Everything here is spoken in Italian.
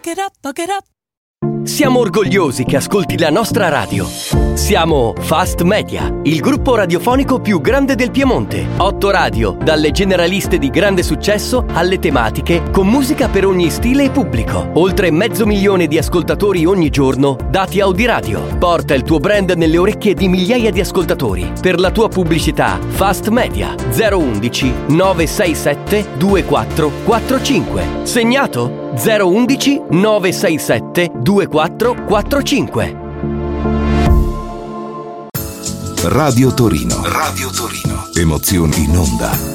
Siamo orgogliosi che ascolti la nostra radio. Siamo Fast Media, il gruppo radiofonico più grande del Piemonte. 8 radio, dalle generaliste di grande successo alle tematiche, con musica per ogni stile e pubblico. Oltre 500.000 di ascoltatori ogni giorno, dati Audiradio. Porta il tuo brand nelle orecchie di migliaia di ascoltatori. Per la tua pubblicità, Fast Media 011 967 2445. Segnato? 011 967 2445. Radio Torino. Radio Torino. Emozioni in onda.